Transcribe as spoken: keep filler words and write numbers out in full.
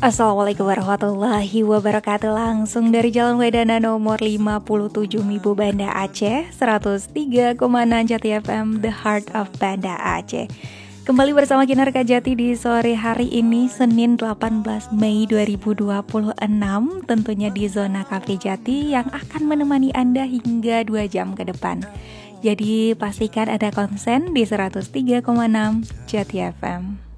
Assalamualaikum warahmatullahi wabarakatuh. Langsung dari Jalan Wedana nomor lima puluh tujuh Mibu Banda Aceh, seratus tiga koma enam Jati F M, The Heart of Banda Aceh. Kembali bersama Kinar Kajati di sore hari ini, Senin delapan belas Mei dua ribu dua puluh enam. Tentunya di Zona Cafe Jati yang akan menemani Anda hingga dua jam ke depan. Jadi pastikan ada konsen di seratus tiga koma enam Jati F M.